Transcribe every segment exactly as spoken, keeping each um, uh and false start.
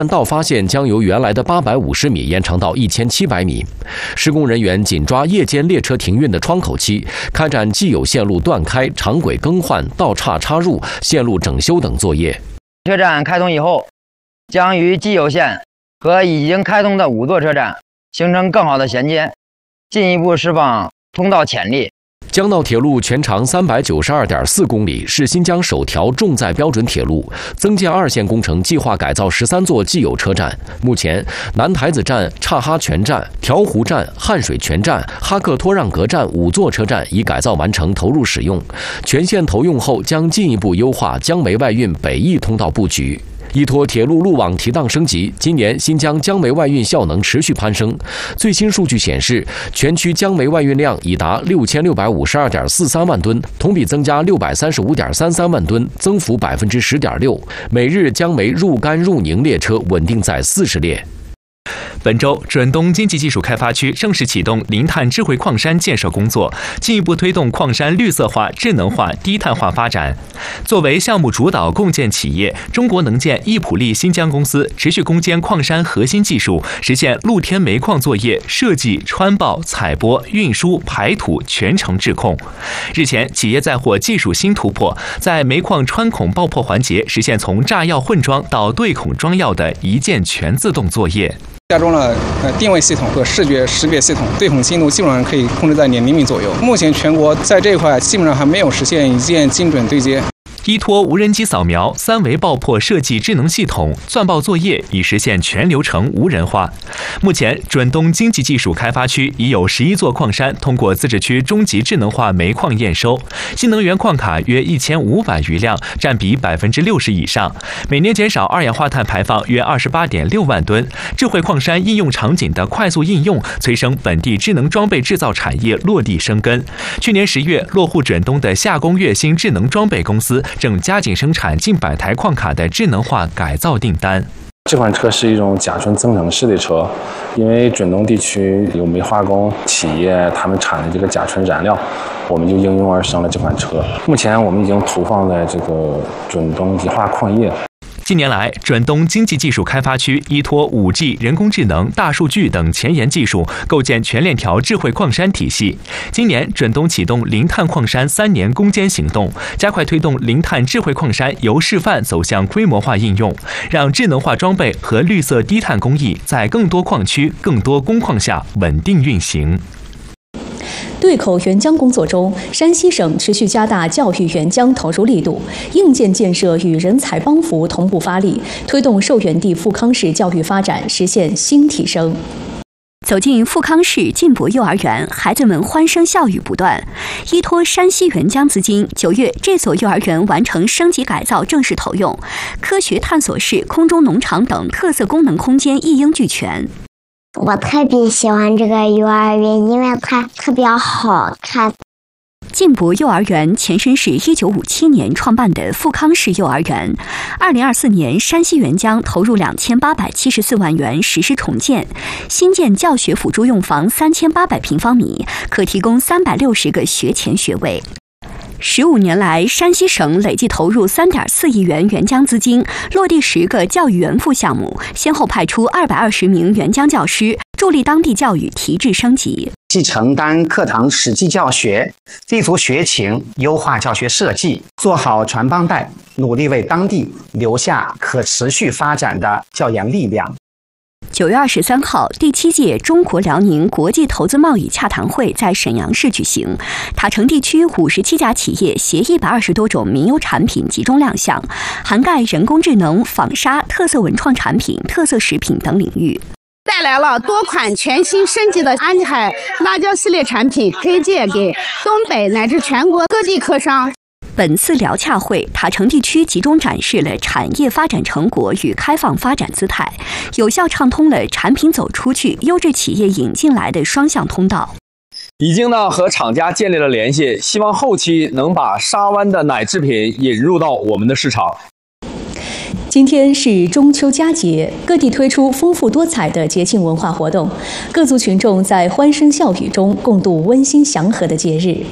到发现将由原来的八百五十米延长到一千七百米。施工人员紧抓夜间列车停运的窗口期，开展既有线路断开、长轨更换、道岔插入、线路整修等作业。 车站开通以后，将与既有线和已经开通的五座车站形成更好的衔接，进一步释放通道潜力。 江闹铁路全长三百九十二点四公里，是新疆首条重载标准铁路。增建二线工程计划改造十三座既有车站。目前，南台子站、岔哈全站、调湖站、汉水全站、哈克托让格站五座车站已改造完成，投入使用。全线投用后，将进一步优化江梅外运北翼通道布局。依托铁路路网提档升级，今年新疆江梅外运效能持续攀升。最新数据显示，全区江梅外运量已达六千六百五十二点四三万吨，同比增加六百三十五点三三万吨，增幅百分之十点六。每日江梅入甘入宁列车稳定在四十列。 本周，准东经济技术开发区正式启动零碳智慧矿山建设工作，进一步推动矿山绿色化、智能化、低碳化发展。作为项目主导共建企业，中国能建易普利新疆公司持续攻坚矿山核心技术，实现露天煤矿作业设计、穿爆、采播、运输、排土全程质控。日前，企业在获技术新突破，在煤矿穿孔爆破环节实现从炸药混装到对孔装药的一键全自动作业。 加装了呃定位系统和视觉识别系统，对孔精度基本上可以控制在两厘米左右。目前全国在这一块基本上还没有实现一键精准对接。 依托无人机扫描、三维爆破设计智能系统，钻爆作业已实现全流程无人化。目前，准东经济技术开发区已有十一座矿山通过自治区中级智能化煤矿验收，新能源矿卡约一千五百余辆，占比百分之六十以上，每年减少二氧化碳排放约二十八点六万吨。智慧矿山应用场景的快速应用，催生本地智能装备制造产业落地生根。去年十月，落户准东的夏工粤兴智能装备公司正加紧生产近百台矿卡的智能化改造订单。 这款车是一种甲醇增程式的车，因为准东地区有煤化工企业，他们产的这个甲醇燃料，我们就应用而生了这款车。目前我们已经投放在这个准东迪化矿业。 近年来，准东经济技术开发区依托 五 G、人工智能、大数据等前沿技术，构建全链条智慧矿山体系。今年，准东启动零碳矿山三年攻坚行动，加快推动零碳智慧矿山由示范走向规模化应用，让智能化装备和绿色低碳工艺在更多矿区、更多工况下稳定运行。 对口援疆工作中，山西省持续加大教育援疆投入力度，硬件建设与人才帮扶同步发力，推动受援地富康市教育发展实现新提升。 走进富康市进博幼儿园，孩子们欢声笑语不断。依托山西援疆资金，九月这所幼儿园完成升级改造，正式投用，科学探索室、空中农场等特色功能空间一应俱全。 我特别喜欢这个幼儿园，因为它特别好看。 进博幼儿园前身是一九五七年创办的富康市幼儿园。二零二四年，山西援疆投入两千八百七十四万元实施重建，新建教学辅助用房三千八百平方米，可提供三百六十个学前学位。十五年来，山西省累计投入三点四亿元援疆资金，落地十个教育援副项目，先后派出二百二十名援疆教师，助力当地教育提质升级。 既承担课堂实际教学，立足学情，优化教学设计，做好传帮带，努力为当地留下可持续发展的教研力量。 九月二十三号，第七届中国辽宁国际投资贸易洽谈会在沈阳市举行，塔城地区五十七家企业携一百二十多种民优产品集中亮相，涵盖人工智能、纺纱、特色文创产品、特色食品等领域。 带来了多款全新升级的安海辣椒系列产品，推荐给东北乃至全国各地客商。 本次辽洽会，塔城地区集中展示了产业发展成果与开放发展姿态，有效畅通了产品走出去、优质企业引进来的双向通道。 已经呢和厂家建立了联系，希望后期能把沙湾的奶制品引入到我们的市场。 今天是中秋佳节，各地推出丰富多彩的节庆文化活动，各族群众在欢声笑语中共度温馨祥和的节日。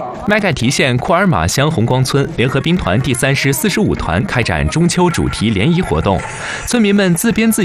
麦盖提县库尔马乡红光村联合兵团第三师四十五团开展中秋主题联谊活动，村民们自编自